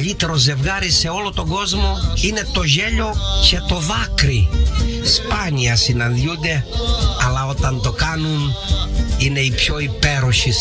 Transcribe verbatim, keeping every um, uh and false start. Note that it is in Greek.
καλύτερο ζευγάρι σε όλο τον κόσμο είναι το γέλιο και το δάκρυ. Σπάνια συναντιούνται, αλλά όταν το κάνουν είναι η πιο υπέροχη